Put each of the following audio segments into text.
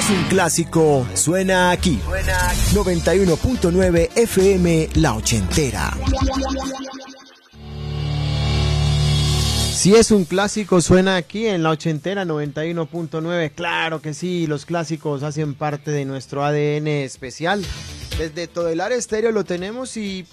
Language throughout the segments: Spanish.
es un clásico, suena aquí. 91.9 FM La Ochentera. Si es un clásico, suena aquí en La Ochentera 91.9. Claro que sí, los clásicos hacen parte de nuestro ADN especial. Desde Todelar Estéreo lo tenemos y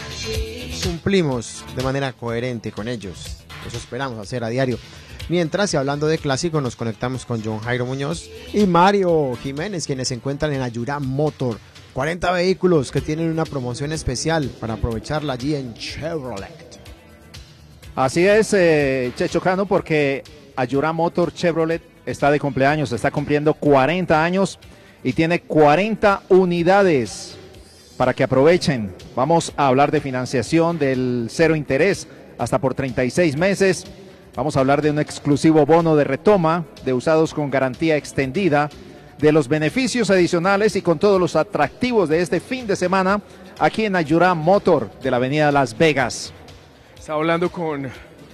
cumplimos de manera coherente con ellos. Eso esperamos hacer a diario. Mientras, y hablando de clásicos, nos conectamos con John Jairo Muñoz y Mario Jiménez, quienes se encuentran en Ayurá Motor. 40 vehículos que tienen una promoción especial para aprovecharla allí en Chevrolet. Así es, Checho Cano, porque Ayurá Motor Chevrolet está de cumpleaños, está cumpliendo 40 años y tiene 40 unidades para que aprovechen. Vamos a hablar de financiación del cero interés hasta por 36 meses. Vamos a hablar de un exclusivo bono de retoma, de usados con garantía extendida, de los beneficios adicionales y con todos los atractivos de este fin de semana aquí en Ayurá Motor de la avenida Las Vegas. Estaba hablando con...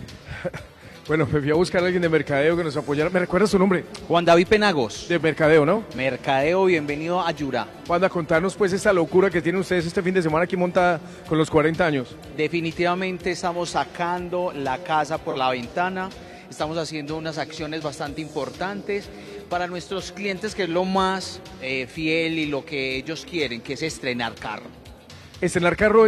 Bueno, me fui a buscar a alguien de Mercadeo que nos apoyara. ¿Me recuerda su nombre? Juan David Penagos. De Mercadeo, ¿no? Mercadeo, bienvenido a Ayurá. Juan, a contarnos pues esta locura que tienen ustedes este fin de semana aquí montada con los 40 años. Definitivamente estamos sacando la casa por la ventana. Estamos haciendo unas acciones bastante importantes para nuestros clientes, que es lo más fiel y lo que ellos quieren, que es estrenar carro. Estrenar carro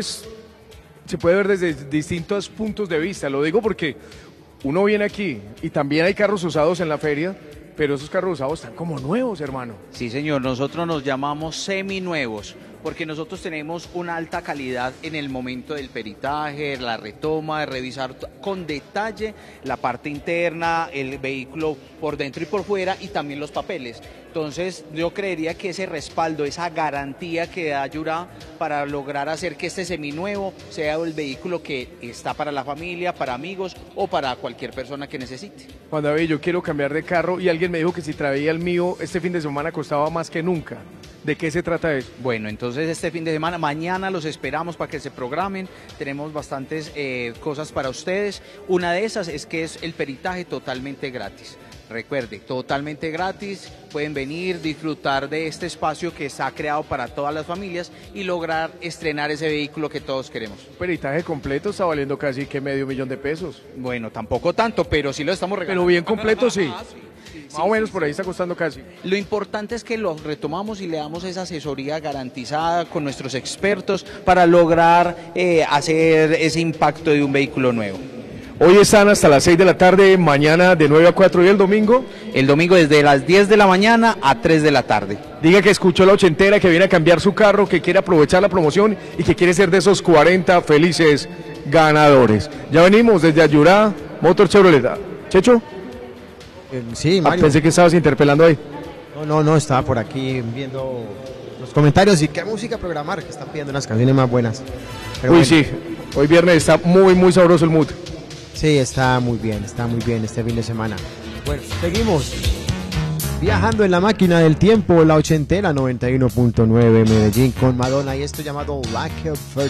se puede ver desde distintos puntos de vista. Lo digo porque uno viene aquí y también hay carros usados en la feria, pero esos carros usados están como nuevos, hermano. Sí, señor, nosotros nos llamamos seminuevos, porque nosotros tenemos una alta calidad en el momento del peritaje, la retoma, de revisar con detalle la parte interna, el vehículo por dentro y por fuera, y también los papeles. Entonces yo creería que ese respaldo, esa garantía que da Ayurá para lograr hacer que este seminuevo sea el vehículo que está para la familia, para amigos o para cualquier persona que necesite. Juan David, yo quiero cambiar de carro y alguien me dijo que si traía el mío este fin de semana costaba más que nunca. ¿De qué se trata eso? Bueno, entonces este fin de semana, mañana los esperamos para que se programen. Tenemos bastantes cosas para ustedes. Una de esas es que es el peritaje totalmente gratis. Recuerde, totalmente gratis, pueden venir, disfrutar de este espacio que está creado para todas las familias y lograr estrenar ese vehículo que todos queremos. Un peritaje completo está valiendo casi que $500,000 de pesos. Bueno, tampoco tanto, pero sí lo estamos regalando. Pero bien completo sí. Sí, más o menos por ahí está costando casi. Lo importante es que lo retomamos y le damos esa asesoría garantizada con nuestros expertos para lograr hacer ese impacto de un vehículo nuevo. Hoy están hasta las 6 de la tarde, mañana de 9 a 4 y el domingo. El domingo desde las 10 de la mañana a 3 de la tarde. Diga que escuchó La Ochentera, que viene a cambiar su carro, que quiere aprovechar la promoción y que quiere ser de esos 40 felices ganadores. Ya venimos desde Ayurá Motor Chevrolet. ¿Checho? Sí, Mario. Pensé que estabas interpelando ahí. No, estaba por aquí viendo los comentarios y qué música programar, que están pidiendo unas canciones más buenas. Pero Uy, bueno. sí, hoy viernes está muy sabroso el mood. Sí, está muy bien este fin de semana. Bueno, seguimos viajando en la máquina del tiempo, La Ochentera 91.9 Medellín con Madonna y esto llamado Like a